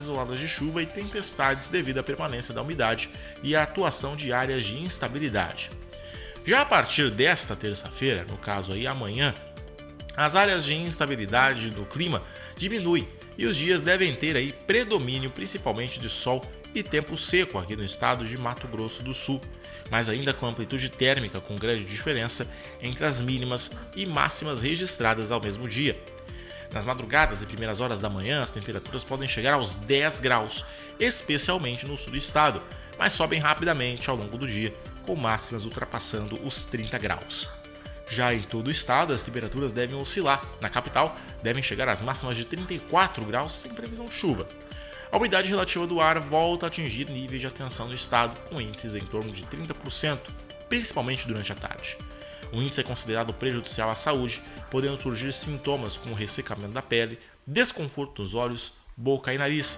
isoladas de chuva e tempestades devido à permanência da umidade e à atuação de áreas de instabilidade. Já a partir desta terça-feira, no caso aí amanhã, as áreas de instabilidade do clima diminuem e os dias devem ter aí predomínio principalmente de sol e tempo seco aqui no estado de Mato Grosso do Sul, mas ainda com amplitude térmica com grande diferença entre as mínimas e máximas registradas ao mesmo dia. Nas madrugadas e primeiras horas da manhã, as temperaturas podem chegar aos 10 graus, especialmente no sul do estado, mas sobem rapidamente ao longo do dia, com máximas ultrapassando os 30 graus. Já em todo o estado, as temperaturas devem oscilar. Na capital, devem chegar às máximas de 34 graus sem previsão de chuva. A umidade relativa do ar volta a atingir níveis de atenção no estado, com índices em torno de 30%, principalmente durante a tarde. O índice é considerado prejudicial à saúde, podendo surgir sintomas como ressecamento da pele, desconforto nos olhos, boca e nariz.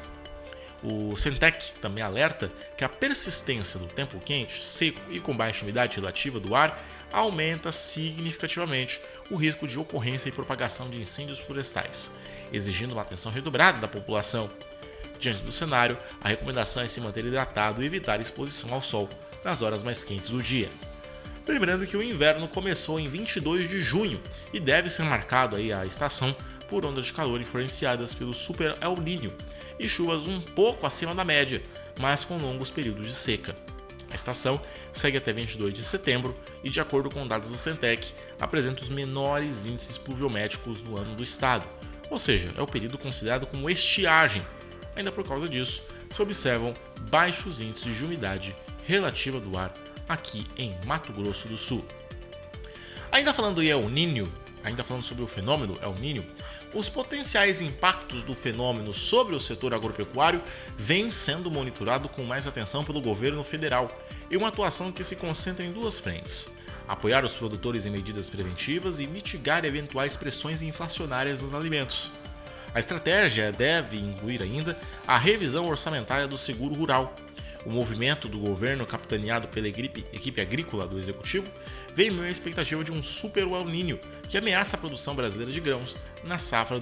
O Centec também alerta que a persistência do tempo quente, seco e com baixa umidade relativa do ar aumenta significativamente o risco de ocorrência e propagação de incêndios florestais, exigindo uma atenção redobrada da população. Diante do cenário, a recomendação é se manter hidratado e evitar exposição ao sol nas horas mais quentes do dia. Lembrando que o inverno começou em 22 de junho e deve ser marcado aí a estação por ondas de calor influenciadas pelo Super El Niño e chuvas um pouco acima da média, mas com longos períodos de seca. A estação segue até 22 de setembro e, de acordo com dados do Centec, apresenta os menores índices pluviométricos no ano do estado, ou seja, é o período considerado como estiagem. Ainda por causa disso, se observam baixos índices de umidade relativa do ar aqui em Mato Grosso do Sul. Ainda falando em El Niño, ainda falando sobre o fenômeno El Niño, os potenciais impactos do fenômeno sobre o setor agropecuário vêm sendo monitorados com mais atenção pelo governo federal, em uma atuação que se concentra em duas frentes: apoiar os produtores em medidas preventivas e mitigar eventuais pressões inflacionárias nos alimentos. A estratégia deve incluir ainda a revisão orçamentária do seguro rural. O movimento do governo, capitaneado pela equipe agrícola do executivo, vem em expectativa de um super El Niño que ameaça a produção brasileira de grãos na safra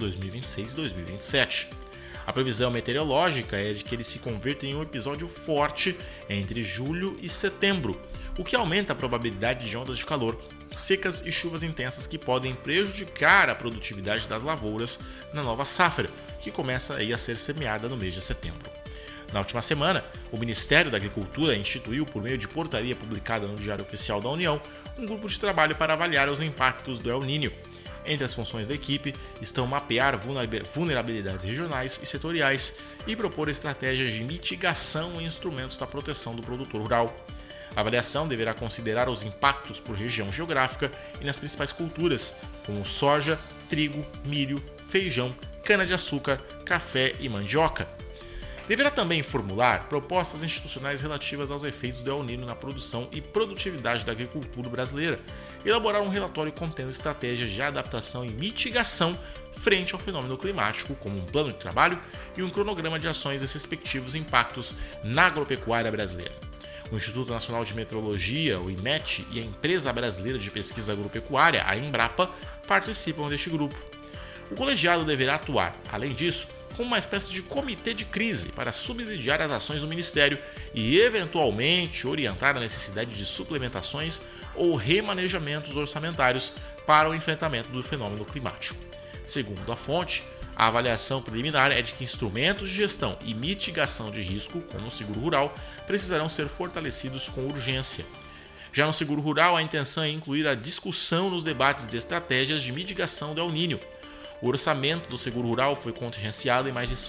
2026-2027. A previsão meteorológica é de que ele se converta em um episódio forte entre julho e setembro, o que aumenta a probabilidade de ondas de calor, secas e chuvas intensas que podem prejudicar a produtividade das lavouras na nova safra, que começa aí a ser semeada no mês de setembro. Na última semana, o Ministério da Agricultura instituiu, por meio de portaria publicada no Diário Oficial da União, um grupo de trabalho para avaliar os impactos do El Niño. Entre as funções da equipe estão mapear vulnerabilidades regionais e setoriais e propor estratégias de mitigação e instrumentos da proteção do produtor rural. A avaliação deverá considerar os impactos por região geográfica e nas principais culturas, como soja, trigo, milho, feijão, cana-de-açúcar, café e mandioca. Deverá também formular propostas institucionais relativas aos efeitos do El Niño na produção e produtividade da agricultura brasileira, elaborar um relatório contendo estratégias de adaptação e mitigação frente ao fenômeno climático, como um plano de trabalho e um cronograma de ações e respectivos impactos na agropecuária brasileira. O Instituto Nacional de Meteorologia, o IMET, e a Empresa Brasileira de Pesquisa Agropecuária, a Embrapa, participam deste grupo. O colegiado deverá atuar, além disso, como uma espécie de comitê de crise para subsidiar as ações do Ministério e, eventualmente, orientar a necessidade de suplementações ou remanejamentos orçamentários para o enfrentamento do fenômeno climático. Segundo a fonte, a avaliação preliminar é de que instrumentos de gestão e mitigação de risco, como o seguro rural, precisarão ser fortalecidos com urgência. Já no seguro rural, a intenção é incluir a discussão nos debates de estratégias de mitigação do El Niño. O orçamento do seguro rural foi contingenciado em mais de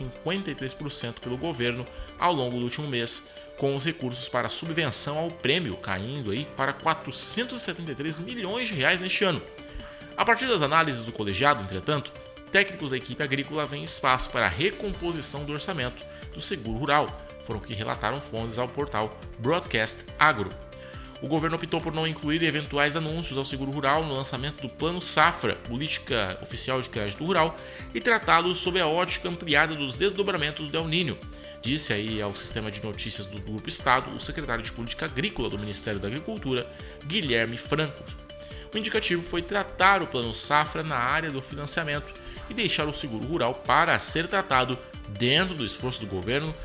53% pelo governo ao longo do último mês, com os recursos para subvenção ao prêmio caindo aí para R$ 473 milhões neste ano. A partir das análises do colegiado, entretanto, técnicos da equipe agrícola veem espaço para a recomposição do orçamento do seguro rural, foram o que relataram fontes ao portal Broadcast Agro. O governo optou por não incluir eventuais anúncios ao seguro rural no lançamento do Plano Safra, política oficial de crédito rural, e tratá-los sob a ótica ampliada dos desdobramentos do El Niño, disse aí ao sistema de notícias do Grupo Estado o secretário de Política Agrícola do Ministério da Agricultura, Guilherme Franco. O indicativo foi tratar o Plano Safra na área do financiamento e deixar o seguro rural para ser tratado dentro do esforço do governo